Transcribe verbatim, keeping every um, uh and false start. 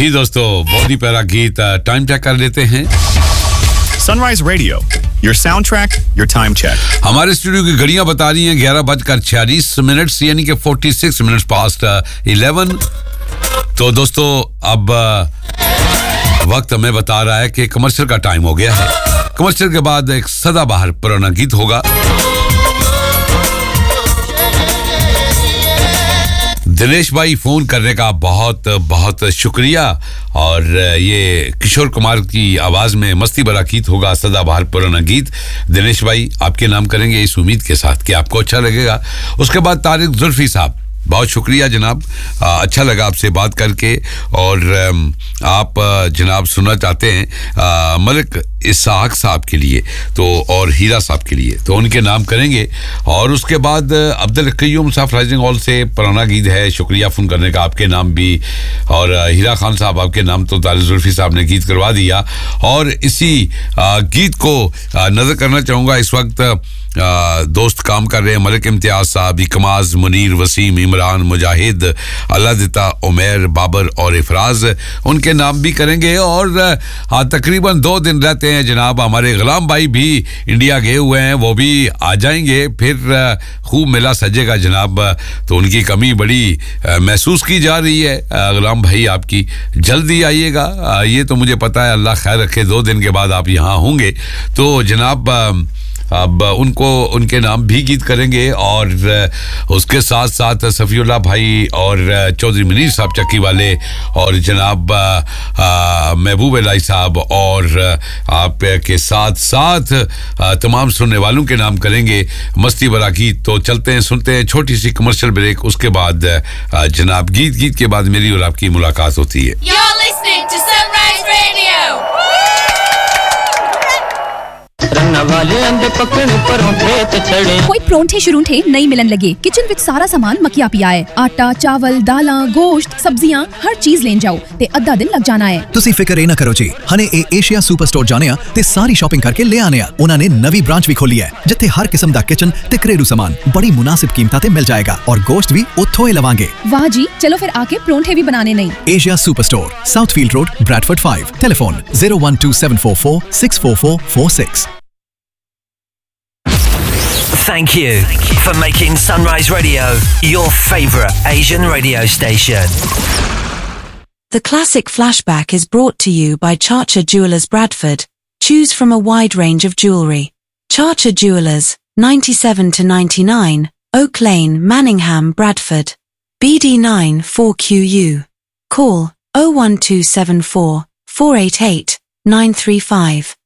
जी दोस्तों, बहुत ही प्यारा गीत. टाइम चेक कर लेते हैं. Sunrise Radio, your soundtrack, your time check. हमारे स्टूडियो की घड़ियां बता रही हैं ग्यारह बजकर छियालीस मिनट, यानी कि छियालीस मिनट्स पास्ट इलेवन. तो दोस्तों अब वक्त हमें बता रहा है कि कमर्शियल का टाइम हो गया है. कमर्शियल के बाद एक सदाबहार पुराना गीत होगा. दिनेश भाई, फोन करने का बहुत बहुत शुक्रिया. और ये किशोर कुमार की आवाज में मस्ती भरा गीत होगा, सदाबहार पुराना गीत. दिनेश भाई आपके नाम करेंगे इस उम्मीद के साथ कि आपको अच्छा लगेगा. उसके बाद तारिक जुल्फी साहब, बहुत शुक्रिया जनाब, आ, अच्छा लगा आपसे बात करके. और आप जनाब सुनना चाहते हैं आ, मलिक इसहाक साहब के लिए तो और हीरा साहब के लिए, तो उनके नाम करेंगे. और उसके बाद अब्दुल कय्यूम साहब राइजिंग हॉल से पुराना गीत है, शुक्रिया फोन करने का, आपके नाम भी. और हीरा खान साहब आपके नाम तो तारिक जुल्फी साहब ने गीत करवा दिया. और इसी आ, गीत को आ, नजर करना चाहूँगा. इस वक्त आ, दोस्त काम कर रहे हैं, मलिक इम्तियाज साहब, इकमाज, मुनीर, वसीम, इमरान, मुजाहिद, अल्लादिता, उमैर, बाबर और इफराज, उनके नाम भी करेंगे. और हाँ, तकरीबन दो दिन रहते हैं जनाब. हमारे गुलाम भाई भी इंडिया गए हुए हैं, वो भी आ जाएंगे. फिर खूब मेला सजेगा जनाब. तो उनकी कमी बड़ी महसूस की जा रही है. गुलाम भाई आपकी जल्दी आइएगा, ये तो मुझे पता है. अल्लाह खैर रखे, दो दिन के बाद आप यहाँ होंगे. तो जनाब अब उनको उनके नाम भी गीत करेंगे. और उसके साथ साथ सफ़ीउल्लाह भाई और चौधरी मुनीर साहब चक्की वाले, और जनाब महबूब इलाही साहब, और आप के साथ साथ तमाम सुनने वालों के नाम करेंगे मस्ती भरा गीत. तो चलते हैं, सुनते हैं छोटी सी कमर्शियल ब्रेक. उसके बाद जनाब गीत गीत के बाद मेरी और आपकी मुलाकात होती है. You're listening to Sunrise Radio. कोई परोंठे शुरूंठे नहीं मिलन लगे. किचन विच सारा सामान मकिया पिया है. आटा, चावल, दालां, गोश्त, सब्जियां, हर चीज लेन जाओ ते अद्धा दिन लग जाना है. तुसी फिकर ए ना करो जी, हने ए एशिया सुपर स्टोर जाने आ ते सारी शॉपिंग करके ले आने आ. उन्हां ने नवी ब्रांच भी खोली है जिथे हर किस्म दा किचन ते घरेलू सामान बड़ी मुनासिब कीमतां ते मिल जाएगा. और गोश्त भी उत्थों ही लवांगे. वाह जी, चलो फिर आके परोंठे भी बनाने नहीं. Asia super store, साउथफील्ड road, Bradford five. Telephone zero one two seven four four six four four four six. Thank you for making Sunrise Radio your favourite Asian radio station. The Classic Flashback is brought to you by Chacha Jewelers Bradford. Choose from a wide range of jewellery. Chacha Jewelers, ninety-seven to ninety-nine, Oak Lane, Manningham, Bradford. B D nine four Q U. Call oh one two seven four, four eight eight, nine three five.